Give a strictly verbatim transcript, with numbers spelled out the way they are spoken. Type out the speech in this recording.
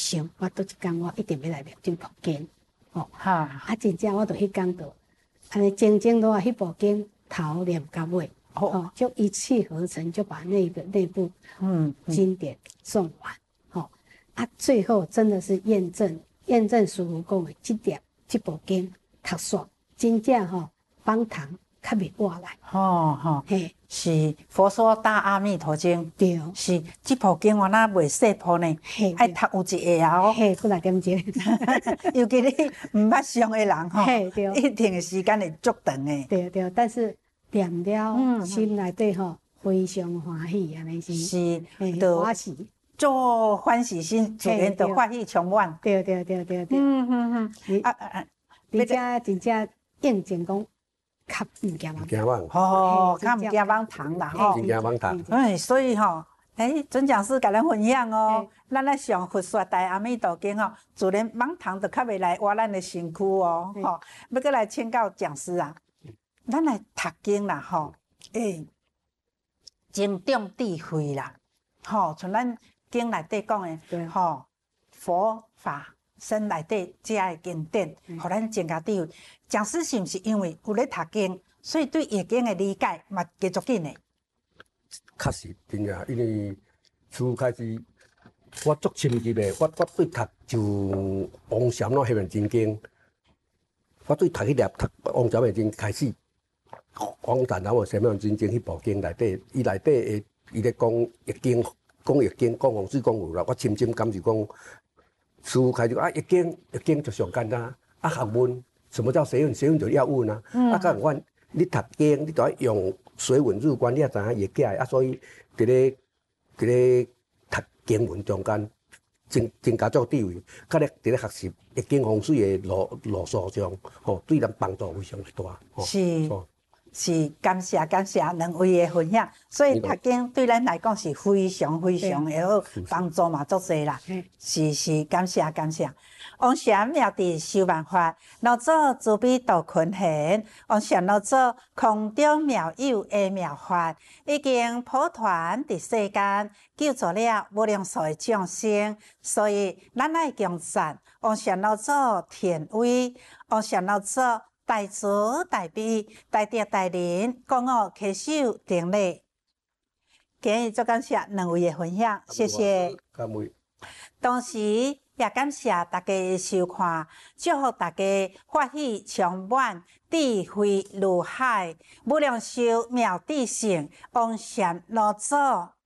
想，我倒一天我一定要来念这部经，哦， 哈， 啊，真正我就迄天就安尼静静落啊，迄部经头念到尾，哦，就一气呵成，就把那个那部嗯经典诵完，哦，啊，最后真的是验证验证师父讲的这点这部经读煞，真正吼帮堂较袂活来， 吼吼， 嘿。 是佛说大阿弥陀经， 对， 是这部经我那袂细部呢，爱读有一下哦， 嘿，过来点钟， 尤其你毋捌上的人吼， 嘿对， 一定的时间会足长的。 对对，但是念了心内底吼非常欢喜，安尼是， 是， 就欢喜， 做欢喜心，自然就欢喜充满。 对对对对对， 嗯嗯嗯，啊啊， 而且真正应证讲。较毋惊网， 惊网， 哦，较毋惊网糖啦吼， 毋惊网糖。 哎，所以吼，哎，准讲师甲咱分享哦，咱咧上佛说大阿弥陀经吼，自然网糖就较袂来活咱的身躯哦，吼，要过来请教讲师啊，咱来读经啦吼，哎，增长智慧啦，吼，像咱经内底讲的，吼，佛法。身内底遮个经典，互咱增加智慧。讲师是毋是因为有咧读经，所以对易经的理解嘛加足紧的？ 确实，真正，因为初开始我足深入的，我我对读就王禅那《黑面真经》，我对读迄粒读王禅的经开始，王禅那《黑面真经》迄部经内底，伊内底的伊咧讲易经，讲易经，讲风水，讲有啦，我深深感受讲。师父开始啊，易经易经就上简单啊，学问什么叫学问？学问就要问啊。嗯、啊，甲阮你读经，你就要用水文入关，你也知影易解啊。所以伫咧伫咧读经文中间，增增加足智慧，甲咧伫咧学习易经风水的路路数上，吼，对咱帮助非常大。 是。是感谢感谢两位的分享，所以读经对咱来讲是非常非常的好，帮助嘛足济啦。是是感谢感谢。王禅妙智修万法，老祖慈悲度群贤。王禅老祖空中妙有的妙法，已经普传伫世间，救助了无量数的众生。所以咱爱敬赞王禅老祖天威，王禅老祖。大慈大悲，大德大仁，讲我恪守定力。今日足感谢两位的分享，谢谢。 感谢。 同时也感谢大家的收看，祝福大家法喜充满，智慧如海，无量寿妙智性，王禅老祖。